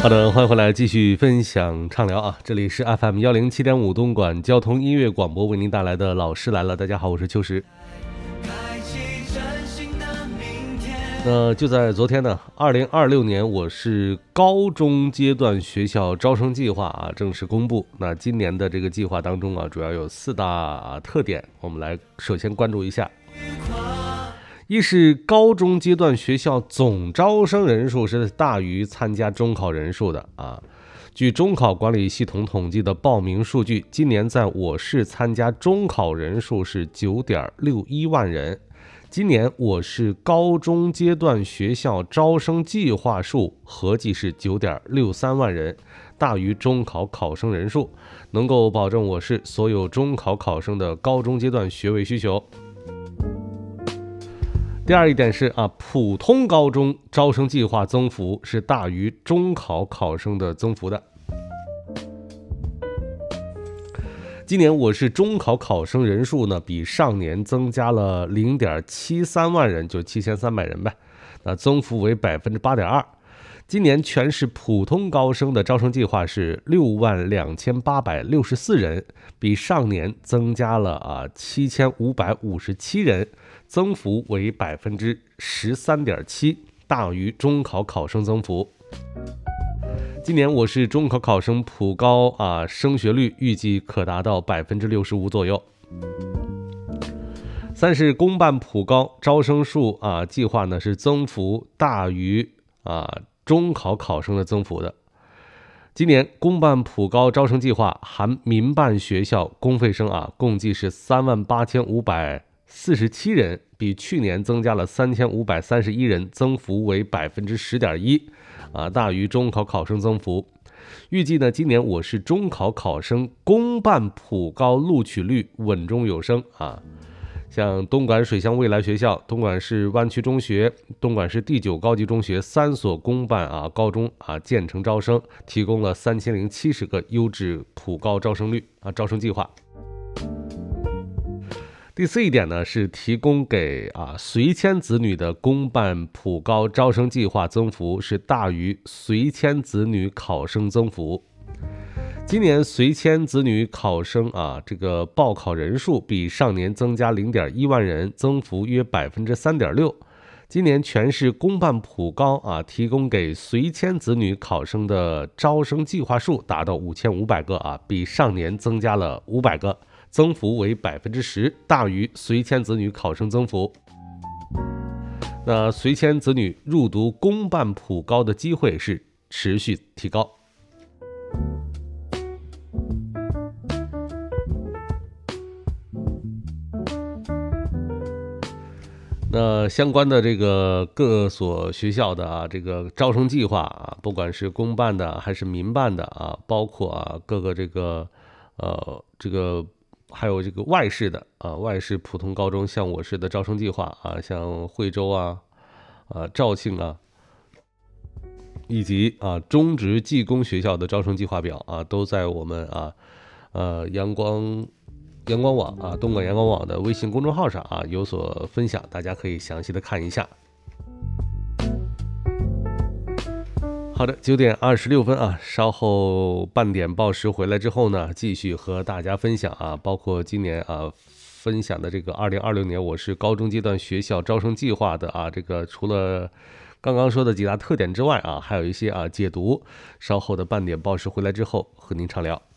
好的，欢迎回来继续分享畅聊啊！这里是 FM107.5东莞交通音乐广播为您带来的老师来了。大家好，我是秋实。那就在昨天呢，2026年我是高中阶段学校招生计划正式公布。那今年的这个计划当中主要有4大特点，我们来首先关注一下。一是高中阶段学校总招生人数是大于参加中考人数的据中考管理系统统计的报名数据，今年在我市参加中考人数是 9.61 万人。今年我市高中阶段学校招生计划数合计是 9.63 万人，大于中考考生人数，能够保证我市所有中考考生的高中阶段学位需求。第二一点是普通高中招生计划增幅是大于中考考生的增幅的。今年我市中考考生人数呢，比上年增加了 0.73 万人，就7300人呗，那增幅为 8.2%。今年全市普通高生的招生计划是62864人，比上年增加了7557人，增幅为 13.7%， 大于中考考生增幅。今年我市中考考生普高升学率预计可达到 65% 左右。三是公办普高招生数计划呢是增幅大于中考考生的增幅的。今年公办普高招生计划含民办学校公费生共计是38547人，比去年增加了3531人，增幅为 10.1%，大于中考考生增幅。预计呢，今年我市中考考生公办普高录取率稳中有升像东莞水乡未来学校、东莞市湾区中学、东莞市第9高级中学3所公办高中建成招生，提供了3070个优质普高招生招生计划。第四一点呢，是提供给随迁子女的公办普高招生计划增幅是大于随迁子女考生增幅。今年随迁子女考生这个报考人数比上年增加 0.1 万人，增幅约 3.6%。今年全市公办普高提供给随迁子女考生的招生计划数达到5500个比上年增加了500个，增幅为 10%， 大于随迁子女考生增幅。那随迁子女入读公办普高的机会是持续提高。那相关的这个各所学校的这个招生计划不管是公办的还是民办的包括各个这个还有这个外市的外市普通高中，像我市的招生计划像惠州肇庆以及中职技工学校的招生计划表都在我们阳光网东莞阳光网的微信公众号上有所分享，大家可以详细的看一下。好的，9点26分稍后半点报时回来之后呢，继续和大家分享包括今年分享的这个2026年我市高中阶段学校招生计划的这个除了刚刚说的几大特点之外还有一些解读，稍后的半点报时回来之后和您畅聊。